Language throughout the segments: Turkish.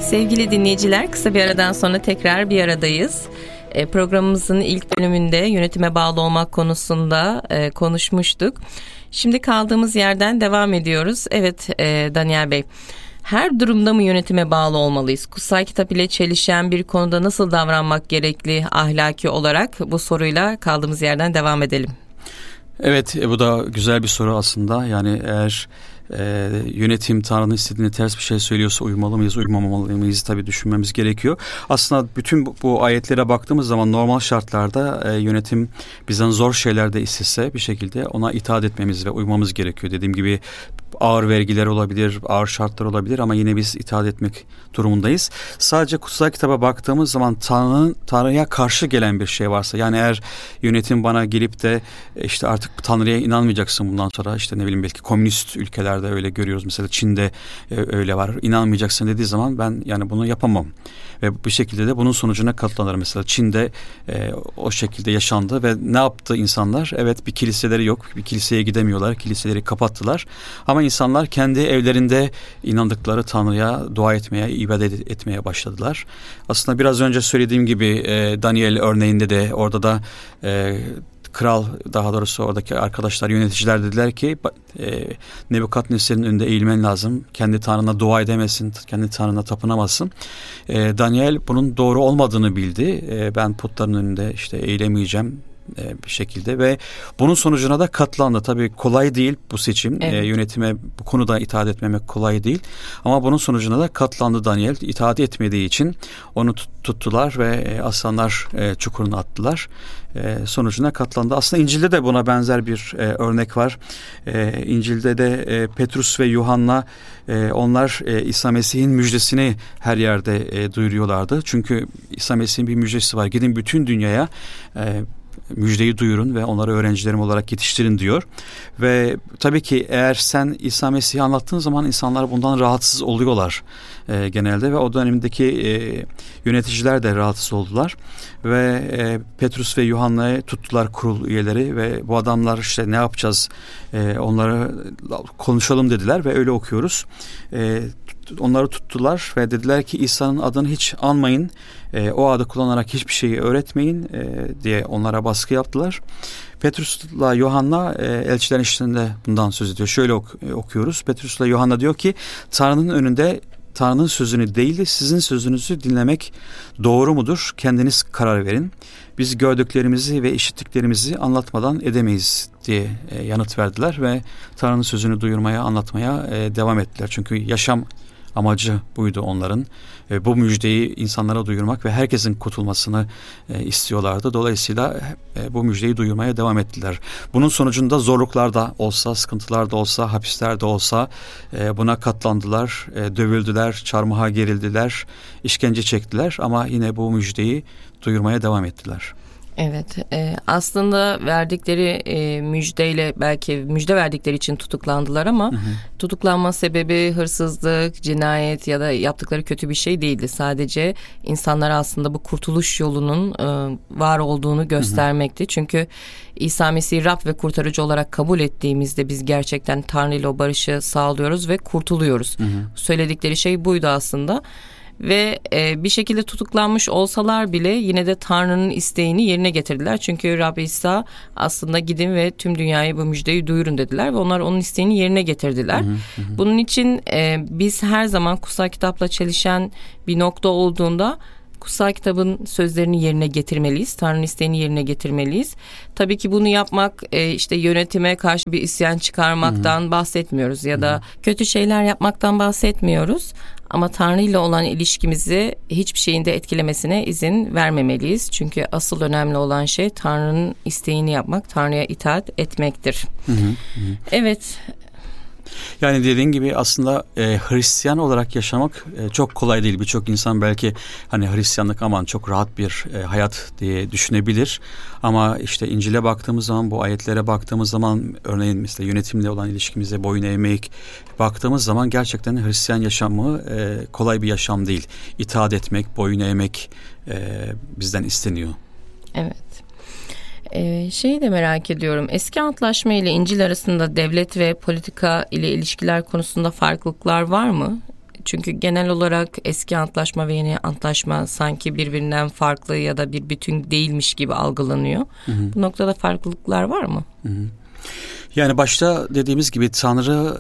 Sevgili dinleyiciler, kısa bir aradan sonra tekrar bir aradayız. Programımızın ilk bölümünde yönetime bağlı olmak konusunda konuşmuştuk. Şimdi kaldığımız yerden devam ediyoruz. Evet Daniel Bey, her durumda mı yönetime bağlı olmalıyız? Kutsal kitap ile çelişen bir konuda nasıl davranmak gerekli ahlaki olarak? Bu soruyla kaldığımız yerden devam edelim. Evet, bu da güzel bir soru aslında. Yani eğer yönetim Tanrı'nın istediğine ters bir şey söylüyorsa uymalı mıyız, uymamalı mıyız tabii düşünmemiz gerekiyor. Aslında bütün bu ayetlere baktığımız zaman normal şartlarda yönetim bizden zor şeyler de istese bir şekilde ona itaat etmemiz ve uymamız gerekiyor. Dediğim gibi ağır vergiler olabilir, ağır şartlar olabilir ama yine biz itaat etmek durumundayız. Sadece kutsal kitaba baktığımız zaman Tanrı'ya karşı gelen bir şey varsa, yani eğer yönetim bana gelip de işte artık Tanrı'ya inanmayacaksın bundan sonra, işte ne bileyim belki komünist ülkelerde öyle görüyoruz, mesela Çin'de öyle var, inanmayacaksın dediği zaman ben yani bunu yapamam. Ve bir şekilde de bunun sonucuna katlanır. Mesela Çin'de o şekilde yaşandı ve ne yaptı insanlar? Evet, bir kiliseleri yok, bir kiliseye gidemiyorlar, kiliseleri kapattılar. Ama insanlar kendi evlerinde inandıkları Tanrı'ya dua etmeye, ibadet etmeye başladılar. Aslında biraz önce söylediğim gibi Daniel örneğinde de orada da kral, daha doğrusu oradaki arkadaşlar, yöneticiler dediler ki Nebukadnesar'ın önünde eğilmen lazım. Kendi Tanrı'na dua edemezsin, kendi Tanrı'na tapınamazsın. Daniel bunun doğru olmadığını bildi. Ben putların önünde işte eğilemeyeceğim bir şekilde ve bunun sonucuna da katlandı. Tabii kolay değil bu seçim. Evet. Yönetime bu konuda itaat etmemek kolay değil. Ama bunun sonucuna da katlandı Daniel. İtaat etmediği için onu tuttular ve aslanlar çukuruna attılar. Sonucuna katlandı. Aslında İncil'de de buna benzer bir örnek var. İncil'de de Petrus ve Yuhanna onlar İsa Mesih'in müjdesini her yerde duyuruyorlardı. Çünkü İsa Mesih'in bir müjdesi var. Gidin bütün dünyaya müjdeyi duyurun ve onları öğrencilerim olarak yetiştirin diyor. Ve tabii ki eğer sen İsa Mesih'i anlattığın zaman insanlar bundan rahatsız oluyorlar genelde ve o dönemdeki yöneticiler de rahatsız oldular. Ve Petrus ve Yuhanna'yı tuttular, kurul üyeleri, ve bu adamlar işte ne yapacağız, onları konuşalım dediler ve öyle okuyoruz. Onları tuttular ve dediler ki İsa'nın adını hiç anmayın, o adı kullanarak hiçbir şeyi öğretmeyin diye onlara baskı yaptılar. Petrus'la Yuhanna elçilerin işlerinde bundan söz ediyor. Şöyle okuyoruz. Petrus'la Yuhanna diyor ki Tanrı'nın önünde Tanrı'nın sözünü değil de sizin sözünüzü dinlemek doğru mudur? Kendiniz karar verin. Biz gördüklerimizi ve işittiklerimizi anlatmadan edemeyiz diye yanıt verdiler ve Tanrı'nın sözünü duyurmaya, anlatmaya devam ettiler. Çünkü yaşam amacı buydu onların. Bu müjdeyi insanlara duyurmak ve herkesin kurtulmasını istiyorlardı. Dolayısıyla bu müjdeyi duyurmaya devam ettiler. Bunun sonucunda zorluklar da olsa, sıkıntılar da olsa, hapisler de olsa buna katlandılar, dövüldüler, çarmıha gerildiler, işkence çektiler ama yine bu müjdeyi duyurmaya devam ettiler. Evet, aslında verdikleri müjdeyle, belki müjde verdikleri için tutuklandılar ama tutuklanma sebebi hırsızlık, cinayet ya da yaptıkları kötü bir şey değildi. Sadece insanlara aslında bu kurtuluş yolunun var olduğunu göstermekti. Çünkü İsa Mesih'i Rab ve kurtarıcı olarak kabul ettiğimizde biz gerçekten Tanrı ile o barışı sağlıyoruz ve kurtuluyoruz. Söyledikleri şey buydu aslında. Ve bir şekilde tutuklanmış olsalar bile yine de Tanrı'nın isteğini yerine getirdiler. Çünkü Rab İsa aslında gidin ve tüm dünyaya bu müjdeyi duyurun dediler ve onlar onun isteğini yerine getirdiler. Bunun için biz her zaman kutsal kitapla çelişen bir nokta olduğunda kutsal kitabın sözlerini yerine getirmeliyiz. Tanrı'nın isteğini yerine getirmeliyiz. Tabii ki bunu yapmak işte yönetime karşı bir isyan çıkarmaktan bahsetmiyoruz ya da kötü şeyler yapmaktan bahsetmiyoruz. Ama Tanrı ile olan ilişkimizi hiçbir şeyin de etkilemesine izin vermemeliyiz. Çünkü asıl önemli olan şey Tanrı'nın isteğini yapmak, Tanrı'ya itaat etmektir. Evet. Yani dediğin gibi aslında Hristiyan olarak yaşamak çok kolay değil. Birçok insan belki hani Hristiyanlık aman çok rahat bir hayat diye düşünebilir. Ama işte İncil'e baktığımız zaman, bu ayetlere baktığımız zaman, örneğin mesela yönetimle olan ilişkimize boyun eğmek baktığımız zaman gerçekten Hristiyan yaşamı kolay bir yaşam değil. İtaat etmek, boyun eğmek bizden isteniyor. Evet. Şeyi de merak ediyorum. Eski Antlaşma ile İncil arasında devlet ve politika ile ilişkiler konusunda farklılıklar var mı? Çünkü genel olarak eski antlaşma ve yeni antlaşma sanki birbirinden farklı ya da bir bütün değilmiş gibi algılanıyor. Bu noktada farklılıklar var mı? Yani başta dediğimiz gibi Tanrı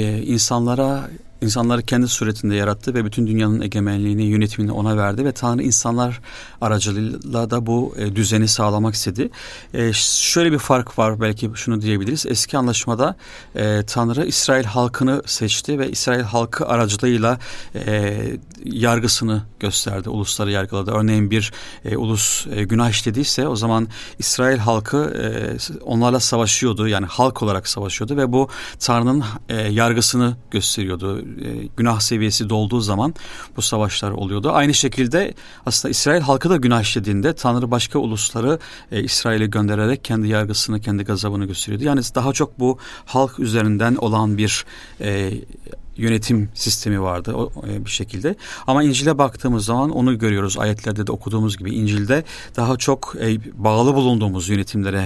insanları kendi suretinde yarattı ve bütün dünyanın egemenliğini, yönetimini ona verdi ve Tanrı insanlar aracılığıyla da bu düzeni sağlamak istedi. Şöyle bir fark var, belki şunu diyebiliriz. Eski anlaşmada Tanrı İsrail halkını seçti ve İsrail halkı aracılığıyla yargısını gösterdi, ulusları yargıladı. Örneğin bir ulus günah işlediyse o zaman İsrail halkı onlarla savaşıyordu, yani halk olarak savaşıyordu ve bu Tanrı'nın yargısını gösteriyordu. Günah seviyesi dolduğu zaman bu savaşlar oluyordu. Aynı şekilde aslında İsrail halkı da günah işlediğinde Tanrı başka ulusları İsrail'e göndererek kendi yargısını, kendi gazabını gösteriyordu. Yani daha çok bu halk üzerinden olan bir yönetim sistemi vardı bir şekilde. Ama İncil'e baktığımız zaman onu görüyoruz. Ayetlerde de okuduğumuz gibi İncil'de daha çok bağlı bulunduğumuz yönetimlere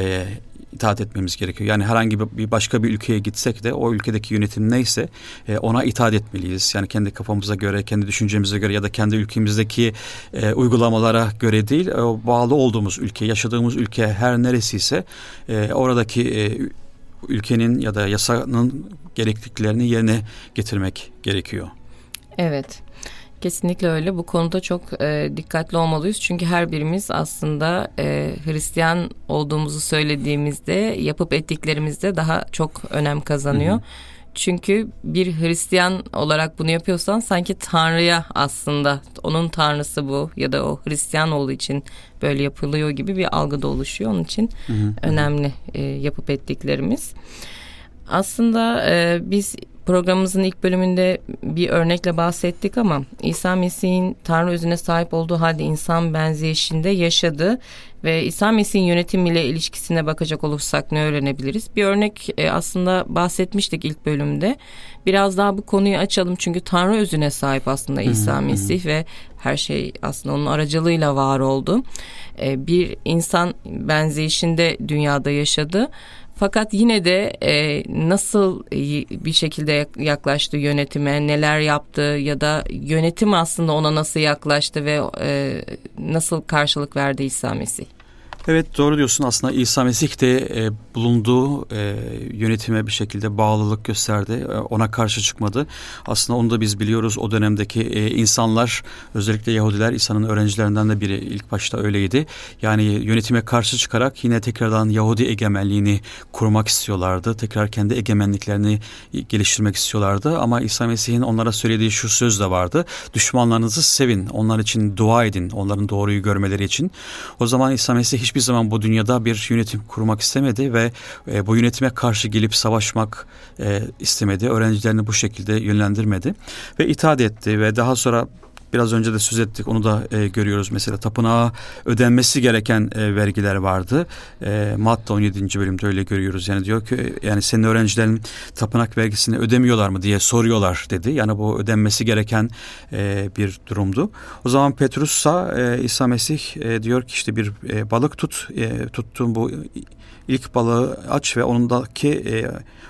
itaat etmemiz gerekiyor. Yani herhangi bir başka bir ülkeye gitsek de o ülkedeki yönetim neyse ona itaat etmeliyiz. Yani kendi kafamıza göre, kendi düşüncemize göre ya da kendi ülkemizdeki uygulamalara göre değil, bağlı olduğumuz ülke, yaşadığımız ülke her neresiyse oradaki ülkenin ya da yasanın gerekliliklerini yerine getirmek gerekiyor. Evet. Kesinlikle öyle. Bu konuda çok dikkatli olmalıyız. Çünkü her birimiz aslında Hristiyan olduğumuzu söylediğimizde yapıp ettiklerimizde daha çok önem kazanıyor. Çünkü bir Hristiyan olarak bunu yapıyorsan sanki Tanrı'ya, aslında onun Tanrısı bu ya da o Hristiyan olduğu için böyle yapılıyor gibi bir algı da oluşuyor. Onun için önemli yapıp ettiklerimiz. Aslında biz programımızın ilk bölümünde bir örnekle bahsettik ama İsa Mesih'in Tanrı özüne sahip olduğu halde insan benzeyişinde yaşadı ve İsa Mesih'in yönetimiyle ilişkisine bakacak olursak ne öğrenebiliriz? Bir örnek aslında bahsetmiştik ilk bölümde. Biraz daha bu konuyu açalım çünkü Tanrı özüne sahip aslında İsa Mesih ve her şey aslında onun aracılığıyla var oldu. Bir insan benzeyişinde dünyada yaşadı. Fakat yine de nasıl bir şekilde yaklaştı yönetime, neler yaptı ya da yönetim aslında ona nasıl yaklaştı ve nasıl karşılık verdi İsa Mesih? Evet, doğru diyorsun. Aslında İsa Mesih de bulunduğu yönetime bir şekilde bağlılık gösterdi. Ona karşı çıkmadı. Aslında onu da biz biliyoruz. O dönemdeki insanlar, özellikle Yahudiler, İsa'nın öğrencilerinden de biri ilk başta öyleydi. Yani yönetime karşı çıkarak yine tekrardan Yahudi egemenliğini kurmak istiyorlardı. Tekrar kendi egemenliklerini geliştirmek istiyorlardı. Ama İsa Mesih'in onlara söylediği şu söz de vardı. Düşmanlarınızı sevin, onlar için dua edin, onların doğruyu görmeleri için. O zaman İsa Mesih hiçbir zaman bu dünyada bir yönetim kurmak istemedi ve bu yönetime karşı gelip savaşmak istemedi. Öğrencilerini bu şekilde yönlendirmedi ve itaat etti ve daha sonra biraz önce de söz ettik, onu da görüyoruz. Mesela tapınağa ödenmesi gereken vergiler vardı. Matta 17. bölümde öyle görüyoruz. Yani diyor ki, yani senin öğrencilerin tapınak vergisini ödemiyorlar mı diye soruyorlar dedi. Yani bu ödenmesi gereken bir durumdu. O zaman Petrus'a İsa Mesih diyor ki işte bir balık tut. Tuttuğun bu ilk balığı aç ve onundaki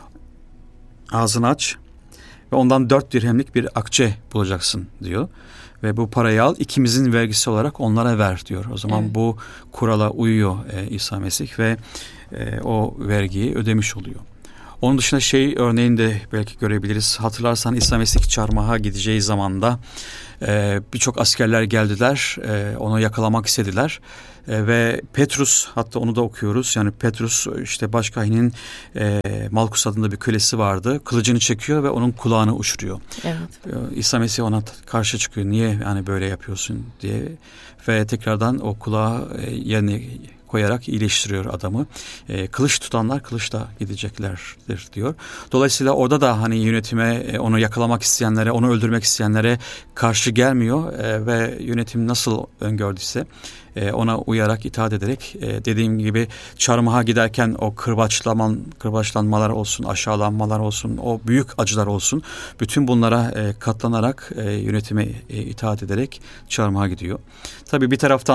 ağzını aç ve ondan 4 dirhemlik bir akçe bulacaksın diyor. Ve bu parayı al, ikimizin vergisi olarak onlara ver diyor. O zaman bu kurala uyuyor İsa Mesih ve o vergiyi ödemiş oluyor. Onun dışında örneğini de belki görebiliriz. Hatırlarsan İsa Mesih çarmıha gideceği zamanda birçok askerler geldiler. Onu yakalamak istediler. Ve Petrus, hatta onu da okuyoruz. Yani Petrus işte başkahinin Malkus adında bir kölesi vardı. Kılıcını çekiyor ve onun kulağını uçuruyor. Evet. İsa Mesih ona karşı çıkıyor. Niye yani böyle yapıyorsun diye. Ve tekrardan o kulağı yerine koyarak iyileştiriyor adamı. Kılıç tutanlar kılıçla gideceklerdir diyor. Dolayısıyla orada da hani yönetime, onu yakalamak isteyenlere, onu öldürmek isteyenlere karşı gelmiyor ve yönetim nasıl öngördüyse ona uyarak, itaat ederek, dediğim gibi çarmıha giderken o kırbaçlanmalar olsun, aşağılanmalar olsun, o büyük acılar olsun, bütün bunlara katlanarak yönetime itaat ederek çarmıha gidiyor. Tabii bir taraftan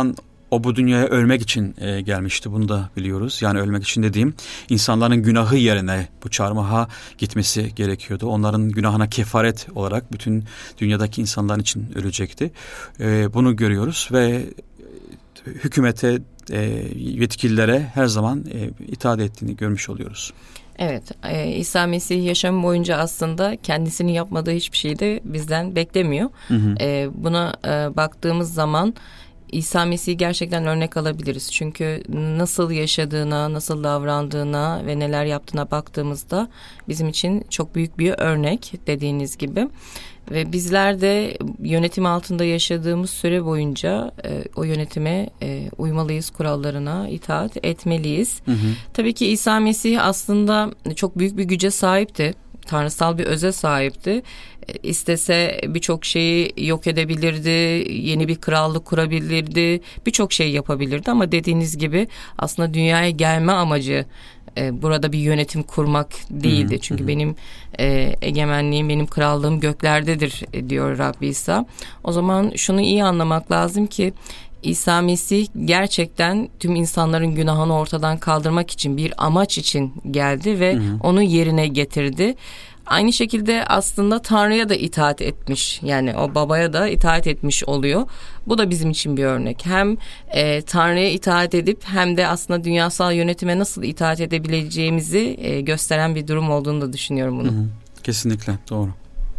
o bu dünyaya ölmek için gelmişti. Bunu da biliyoruz. Yani ölmek için dediğim, insanların günahı yerine bu çarmıha gitmesi gerekiyordu. Onların günahına kefaret olarak bütün dünyadaki insanlar için ölecekti. Bunu görüyoruz ve hükümete, yetkililere her zaman itaat ettiğini görmüş oluyoruz. Evet, İsa Mesih yaşamı boyunca aslında kendisini yapmadığı hiçbir şeyi de bizden beklemiyor. Hı hı. Buna baktığımız zaman İsa Mesih'i gerçekten örnek alabiliriz. Çünkü nasıl yaşadığına, nasıl davrandığına ve neler yaptığına baktığımızda bizim için çok büyük bir örnek, dediğiniz gibi. Ve bizler de yönetim altında yaşadığımız süre boyunca o yönetime uymalıyız, kurallarına itaat etmeliyiz. Hı hı. Tabii ki İsa Mesih aslında çok büyük bir güce sahipti. Tanrısal bir öze sahipti. İstese birçok şeyi yok edebilirdi, yeni bir krallık kurabilirdi, birçok şey yapabilirdi ama dediğiniz gibi aslında dünyaya gelme amacı burada bir yönetim kurmak değildi. Hı-hı. Çünkü benim egemenliğim, benim krallığım göklerdedir diyor Rabbi İsa. O zaman şunu iyi anlamak lazım ki İsa Mesih gerçekten tüm insanların günahını ortadan kaldırmak için, bir amaç için geldi ve onu yerine getirdi. Aynı şekilde aslında Tanrı'ya da itaat etmiş, yani o babaya da itaat etmiş oluyor. Bu da bizim için bir örnek. Hem Tanrı'ya itaat edip hem de aslında dünyasal yönetime nasıl itaat edebileceğimizi gösteren bir durum olduğunu da düşünüyorum bunu. Hı hı. Kesinlikle doğru.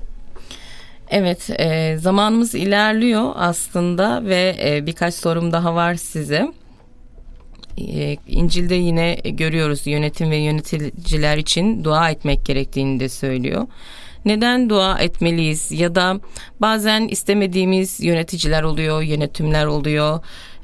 Evet, zamanımız ilerliyor aslında ve birkaç sorum daha var size. İncil'de yine görüyoruz, yönetim ve yöneticiler için dua etmek gerektiğini de söylüyor. Neden dua etmeliyiz? Ya da bazen istemediğimiz yöneticiler oluyor, yönetimler oluyor.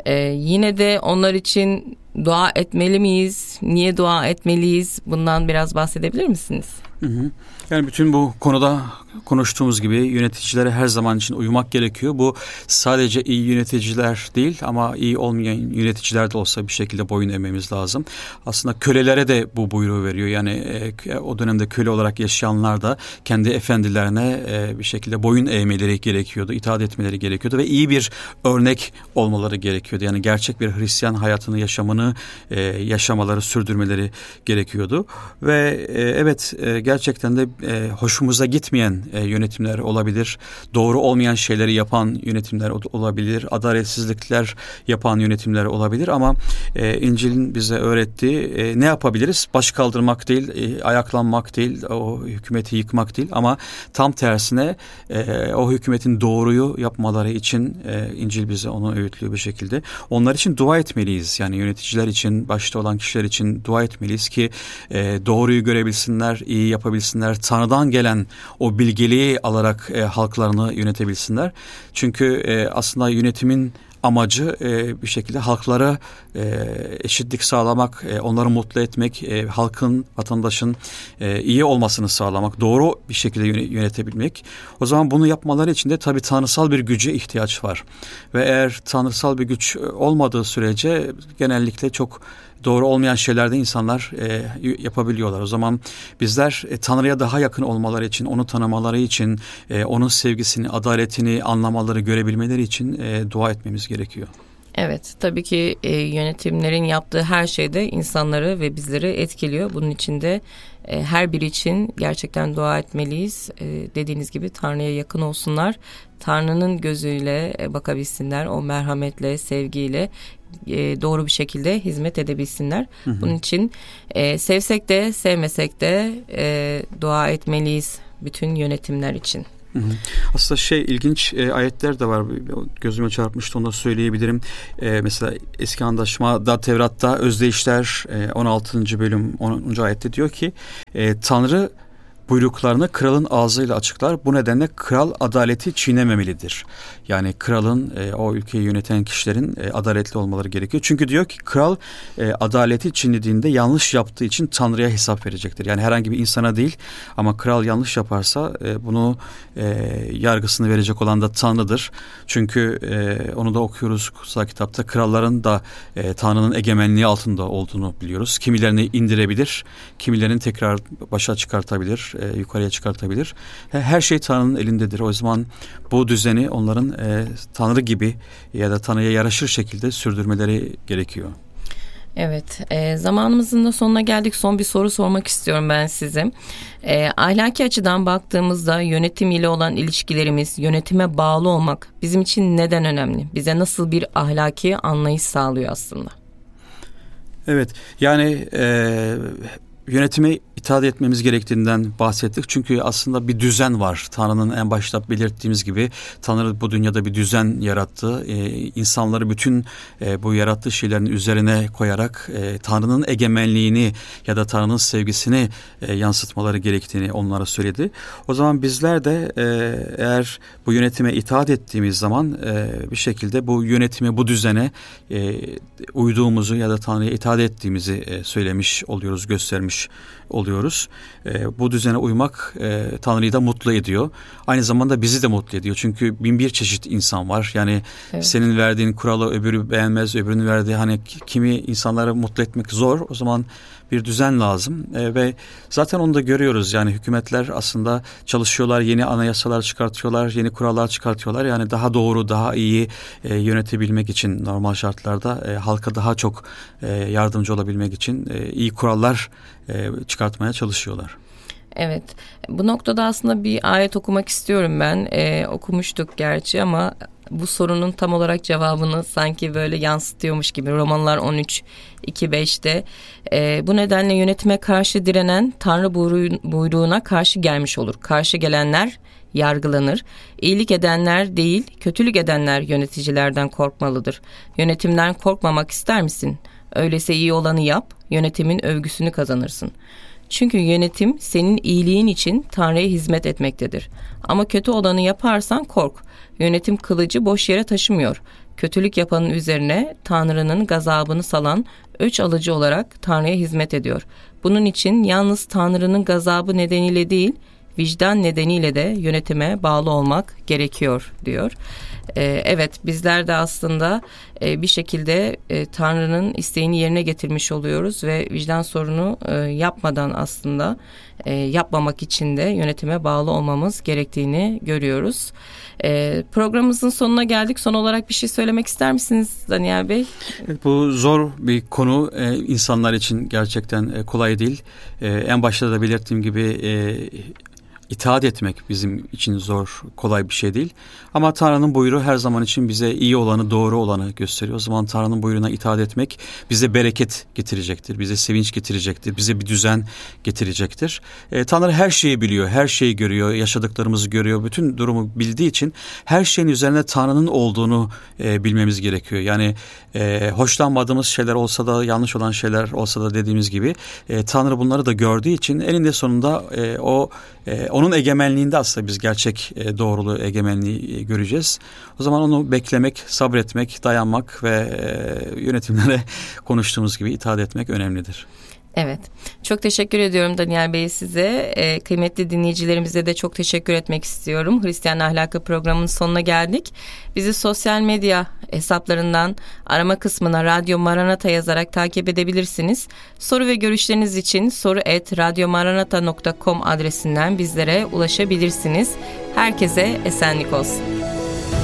Yine de onlar için dua etmeli miyiz? Niye dua etmeliyiz? Bundan biraz bahsedebilir misiniz? Hı hı. Yani bütün bu konuda konuştuğumuz gibi yöneticilere her zaman için uymak gerekiyor. Bu sadece iyi yöneticiler değil ama iyi olmayan yöneticiler de olsa bir şekilde boyun eğmemiz lazım. Aslında kölelere de bu buyruğu veriyor. Yani o dönemde köle olarak yaşayanlar da kendi efendilerine bir şekilde boyun eğmeleri gerekiyordu, itaat etmeleri gerekiyordu ve iyi bir örnek olmaları gerekiyordu. Yani gerçek bir Hristiyan hayatını, yaşamını yaşamaları, sürdürmeleri gerekiyordu. Ve evet, gerçekten de hoşumuza gitmeyen yönetimler olabilir. Doğru olmayan şeyleri yapan yönetimler olabilir. Adaletsizlikler yapan yönetimler olabilir ama İncil'in bize öğrettiği ne yapabiliriz? Baş kaldırmak değil, ayaklanmak değil, o hükümeti yıkmak değil ama tam tersine o hükümetin doğruyu yapmaları için İncil bize onu öğütlüyor bir şekilde. Onlar için dua etmeliyiz. Yani yöneticiler için, başta olan kişiler için dua etmeliyiz ki doğruyu görebilsinler, iyi yapabilsinler. Tanrı'dan gelen o bilgeliği alarak halklarını yönetebilsinler. Çünkü aslında yönetimin amacı bir şekilde halklara eşitlik sağlamak, onları mutlu etmek, halkın, vatandaşın iyi olmasını sağlamak, doğru bir şekilde yönetebilmek. O zaman bunu yapmaları için de tabii tanrısal bir güce ihtiyaç var. Ve eğer tanrısal bir güç olmadığı sürece genellikle çok doğru olmayan şeylerde insanlar yapabiliyorlar. O zaman bizler Tanrı'ya daha yakın olmaları için, onu tanımaları için, onun sevgisini, adaletini anlamaları, görebilmeleri için dua etmemiz gerekiyor. Evet, tabii ki yönetimlerin yaptığı her şeyde insanları ve bizleri etkiliyor. Bunun için de her biri için gerçekten dua etmeliyiz. Dediğiniz gibi Tanrı'ya yakın olsunlar. Tanrı'nın gözüyle bakabilsinler, o merhametle, sevgiyle doğru bir şekilde hizmet edebilsinler. Hı hı. Bunun için sevsek de sevmesek de dua etmeliyiz bütün yönetimler için. Hı hı. Aslında ilginç ayetler de var, gözüme çarpmıştı, onu da söyleyebilirim. Mesela Eski Antlaşma'da, Tevrat'ta Özdeyişler 16. bölüm 10. ayette diyor ki Tanrı buyruklarını kralın ağzıyla açıklar. Bu nedenle kral adaleti çiğnememelidir. Yani kralın, o ülkeyi yöneten kişilerin adaletli olmaları gerekiyor. Çünkü diyor ki kral adaleti çiğnediğinde yanlış yaptığı için Tanrı'ya hesap verecektir. Yani herhangi bir insana değil ama kral yanlış yaparsa bunu yargısını verecek olan da Tanrı'dır. Çünkü onu da okuyoruz kutsal kitapta. Kralların da Tanrı'nın egemenliği altında olduğunu biliyoruz. Kimilerini indirebilir, kimilerini tekrar başa çıkartabilir. yukarıya çıkartabilir. Her şey Tanrı'nın elindedir. O zaman bu düzeni onların Tanrı gibi ya da Tanrı'ya yaraşır şekilde sürdürmeleri gerekiyor. Evet, zamanımızın da sonuna geldik. Son bir soru sormak istiyorum ben size. Ahlaki açıdan baktığımızda yönetim ile olan ilişkilerimiz, yönetime bağlı olmak bizim için neden önemli? Bize nasıl bir ahlaki anlayış sağlıyor aslında? Evet, yani yönetime itaat etmemiz gerektiğinden bahsettik. Çünkü aslında bir düzen var. Tanrı'nın en başta belirttiğimiz gibi Tanrı bu dünyada bir düzen yarattı. İnsanları bütün bu yarattığı şeylerin üzerine koyarak Tanrı'nın egemenliğini ya da Tanrı'nın sevgisini yansıtmaları gerektiğini onlara söyledi. O zaman bizler de eğer bu yönetime itaat ettiğimiz zaman bir şekilde bu yönetime, bu düzene uyduğumuzu ya da Tanrı'ya itaat ettiğimizi söylemiş oluyoruz, göstermiş oluyoruz. Bu düzene uymak Tanrı'yı da mutlu ediyor. Aynı zamanda bizi de mutlu ediyor. Çünkü bin bir çeşit insan var. Yani evet, senin verdiğin kuralı öbürü beğenmez, öbürünün verdiği kimi insanları mutlu etmek zor. O zaman bir düzen lazım ve zaten onu da görüyoruz. Yani hükümetler aslında çalışıyorlar, yeni anayasalar çıkartıyorlar, yeni kurallar çıkartıyorlar. Yani daha doğru, daha iyi yönetebilmek için normal şartlarda halka daha çok yardımcı olabilmek için iyi kurallar çıkartmaya çalışıyorlar. Evet, bu noktada aslında bir ayet okumak istiyorum ben. Okumuştuk gerçi ama bu sorunun tam olarak cevabını sanki böyle yansıtıyormuş gibi. Romalılar 13:2-5'te bu nedenle yönetime karşı direnen Tanrı buyruğuna karşı gelmiş olur. Karşı gelenler yargılanır. İyilik edenler değil, kötülük edenler yöneticilerden korkmalıdır. Yönetimden korkmamak ister misin? Öyleyse iyi olanı yap, yönetimin övgüsünü kazanırsın. Çünkü yönetim senin iyiliğin için Tanrı'ya hizmet etmektedir. Ama kötü olanı yaparsan kork. Yönetim kılıcı boş yere taşımıyor. Kötülük yapanın üzerine Tanrı'nın gazabını salan öç alıcı olarak Tanrı'ya hizmet ediyor. Bunun için yalnız Tanrı'nın gazabı nedeniyle değil, vicdan nedeniyle de yönetime bağlı olmak gerekiyor diyor. Evet, bizler de aslında bir şekilde Tanrı'nın isteğini yerine getirmiş oluyoruz ve vicdan sorunu yapmadan aslında yapmamak için de yönetime bağlı olmamız gerektiğini görüyoruz. Programımızın sonuna geldik. Son olarak bir şey söylemek ister misiniz Daniel Bey? Bu zor bir konu, insanlar için gerçekten kolay değil. En başta da belirttiğim gibi İtaat etmek bizim için zor, kolay bir şey değil. Ama Tanrı'nın buyruğu her zaman için bize iyi olanı, doğru olanı gösteriyor. O zaman Tanrı'nın buyruğuna itaat etmek bize bereket getirecektir, bize sevinç getirecektir, bize bir düzen getirecektir. Tanrı her şeyi biliyor, her şeyi görüyor, yaşadıklarımızı görüyor. Bütün durumu bildiği için her şeyin üzerine Tanrı'nın olduğunu bilmemiz gerekiyor. Yani hoşlanmadığımız şeyler olsa da, yanlış olan şeyler olsa da dediğimiz gibi Tanrı bunları da gördüğü için eninde sonunda onun egemenliğinde aslında biz gerçek doğruluğu, egemenliği göreceğiz. O zaman onu beklemek, sabretmek, dayanmak ve yönetimlere konuştuğumuz gibi itaat etmek önemlidir. Evet, çok teşekkür ediyorum Daniel Bey size. Kıymetli dinleyicilerimize de çok teşekkür etmek istiyorum. Hristiyan Ahlakı programının sonuna geldik. Bizi sosyal medya hesaplarından arama kısmına Radyo Maranata yazarak takip edebilirsiniz. Soru ve görüşleriniz için soru@radyomaranata.com adresinden bizlere ulaşabilirsiniz. Herkese esenlik olsun.